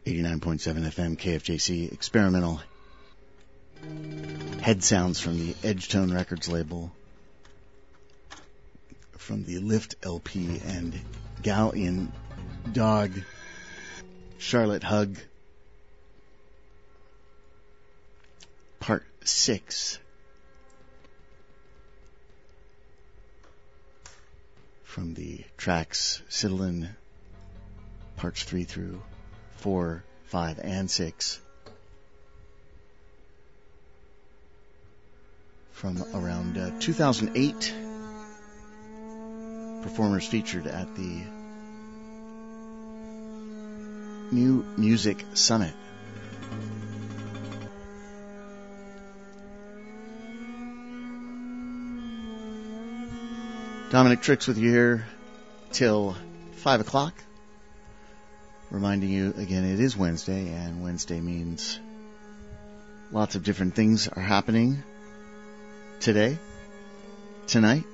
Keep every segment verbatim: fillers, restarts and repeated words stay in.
eighty-nine point seven F M K F J C, experimental head sounds from the Edgetone Records label, from the Lift L P, and Galleon Dog, Charlotte Hug, Part six. From the tracks Citadin, parts three through four, five, and six. From around uh, two thousand eight. Performers featured at the New Music Summit. Dominic Tricks with you here till five o'clock. Reminding you again, it is Wednesday, and Wednesday means lots of different things are happening today, tonight.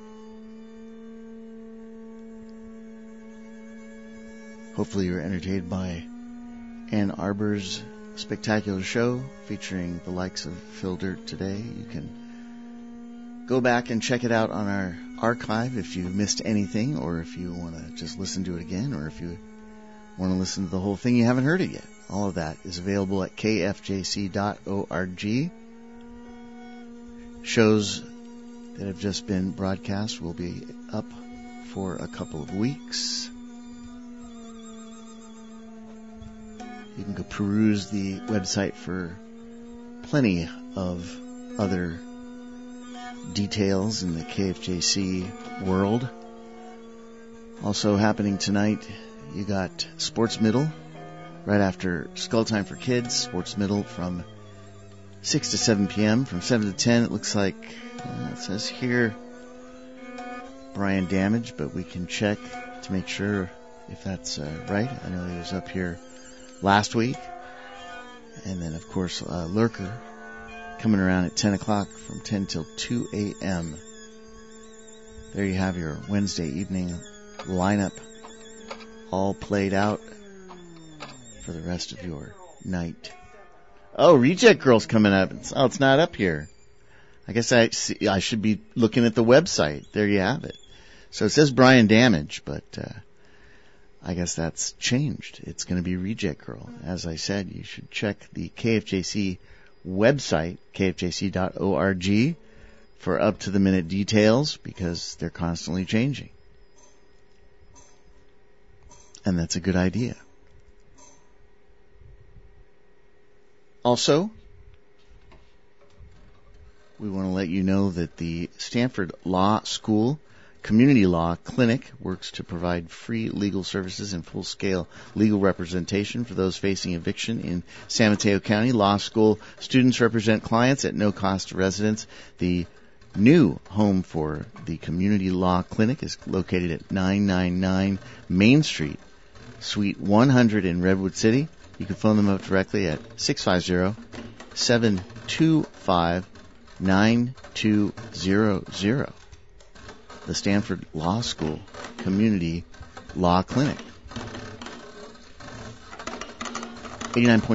Hopefully you're entertained by Ann Arbor's spectacular show featuring the likes of Phil Dirt today. You can go back and check it out on our archive if you missed anything, or if you want to just listen to it again, or if you want to listen to the whole thing, you haven't heard it yet. All of that is available at K F J C dot org. Shows that have just been broadcast will be up for a couple of weeks. You can go peruse the website for plenty of other details in the K F J C world. Also happening tonight, you got Sports Middle right after Skull Time for Kids. Sports Middle from six to seven p.m. From seven to ten, it looks like, uh, it says here, Brian Damage, but we can check to make sure if that's uh, right. I know he was up here last week. And then, of course, uh, Lurker coming around at ten o'clock from ten till two a.m. There you have your Wednesday evening lineup all played out for the rest of your night. Oh, Reject Girl's coming up. It's, oh, it's not up here. I guess I, see, I should be looking at the website. There you have it. So it says Brian Damage, but uh, I guess that's changed. It's going to be Reject Girl. As I said, you should check the K F J C website, K F J C dot org, for up-to-the-minute details, because they're constantly changing. And that's a good idea. Also, we want to let you know that the Stanford Law School Community Law Clinic works to provide free legal services and full-scale legal representation for those facing eviction in San Mateo County. Law school students represent clients at no cost to residents. The new home for the Community Law Clinic is located at nine ninety-nine Main Street, Suite one hundred in Redwood City. You can phone them up directly at six five zero, seven two five, nine two zero zero. The Stanford Law School Community Law Clinic. eighty-nine point